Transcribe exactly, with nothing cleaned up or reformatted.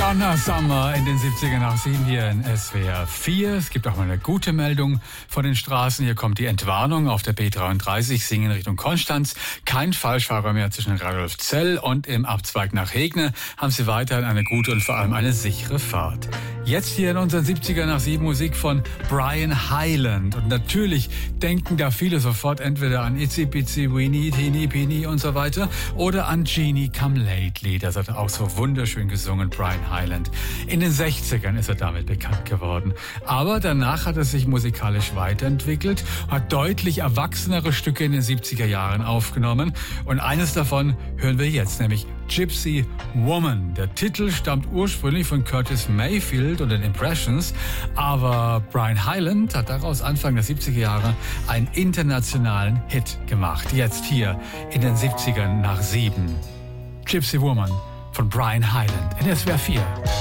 Donna Summer in den siebziger nach sieben hier in S W R vier. Es gibt auch mal eine gute Meldung von den Straßen. Hier kommt die Entwarnung auf der B dreiunddreißig, Singen Richtung Konstanz. Kein Falschfahrer mehr zwischen Radolfzell und im Abzweig nach Hegne. Haben Sie weiterhin eine gute und vor allem eine sichere Fahrt. Jetzt hier in unseren siebziger nach sieben Musik von Brian Hyland. Und natürlich denken da viele sofort entweder an Itsy Bitsy Weenie, Teeny Peeny und so weiter oder an Jeannie Come Lately. Das hat er auch so wunderschön gesungen, Brian Hyland. In den sechzigern ist er damit bekannt geworden. Aber danach hat er sich musikalisch weiterentwickelt, hat deutlich erwachsenere Stücke in den siebziger Jahren aufgenommen. Und eines davon hören wir jetzt, nämlich Gypsy Woman. Der Titel stammt ursprünglich von Curtis Mayfield und den Impressions, aber Brian Hyland hat daraus Anfang der siebziger Jahre einen internationalen Hit gemacht. Jetzt hier in den siebzigern nach sieben. Gypsy Woman von Brian Hyland in S W R vier.